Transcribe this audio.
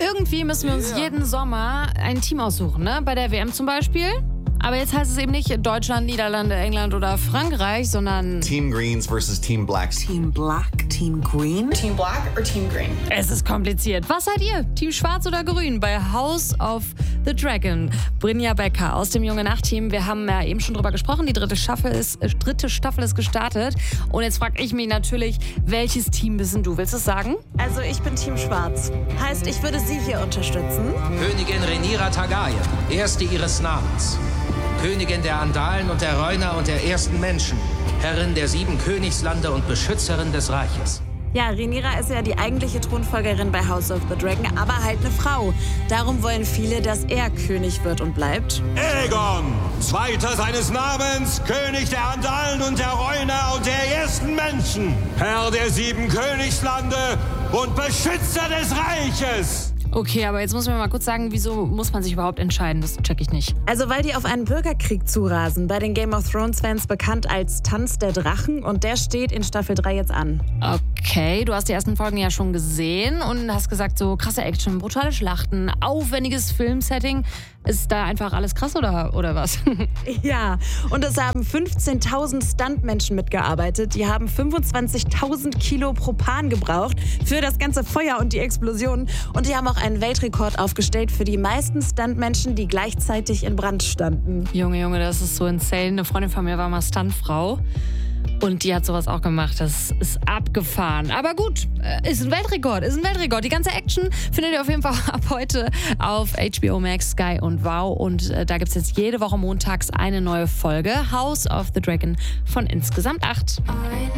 Irgendwie müssen wir uns jeden Sommer ein Team aussuchen, ne? Bei der WM zum Beispiel. Aber jetzt heißt es eben nicht Deutschland, Niederlande, England oder Frankreich, sondern Team Greens versus Team Blacks. Team Black, Team Green? Team Black or Team Green? es ist kompliziert. Was seid ihr? Team Schwarz oder Grün bei House of the Dragon? Brynja Becker aus dem Junge Nacht-Team. Wir haben ja eben schon drüber gesprochen. Die dritte Staffel ist gestartet. Und jetzt frage ich mich natürlich, welches Team bist denn du? Willst du es sagen? Also ich bin Team Schwarz. Heißt, ich würde Sie hier unterstützen. Königin Rhaenyra Targaryen, erste ihres Namens. Königin der Andalen und der Reuner und der ersten Menschen. Herrin der 7 Königslande und Beschützerin des Reiches. Ja, Rhaenyra ist ja die eigentliche Thronfolgerin bei House of the Dragon, aber halt eine Frau. Darum wollen viele, dass er König wird und bleibt. Aegon, zweiter seines Namens, König der Andalen und der Reuner und der ersten Menschen. Herr der 7 Königslande und Beschützer des Reiches. Okay, aber jetzt muss man mal kurz sagen, wieso muss man sich überhaupt entscheiden? Das check ich nicht. Also weil die auf einen Bürgerkrieg zurasen, bei den Game of Thrones Fans bekannt als Tanz der Drachen, und der steht in Staffel 3 jetzt an. Okay, du hast die ersten Folgen ja schon gesehen und hast gesagt, so krasse Action, brutale Schlachten, aufwendiges Filmsetting. Ist da einfach alles krass oder was? Ja, und es haben 15.000 Stuntmenschen mitgearbeitet. Die haben 25.000 Kilo Propan gebraucht für das ganze Feuer und die Explosionen. Und die haben auch einen Weltrekord aufgestellt für die meisten Stuntmenschen, die gleichzeitig in Brand standen. Junge, das ist so insane. Eine Freundin von mir war mal Stuntfrau. Und die hat sowas auch gemacht. Das ist abgefahren. Aber gut, ist ein Weltrekord. Die ganze Action findet ihr auf jeden Fall ab heute auf HBO Max, Sky und Wow. Und da gibt es jetzt jede Woche montags eine neue Folge. House of the Dragon von insgesamt 8.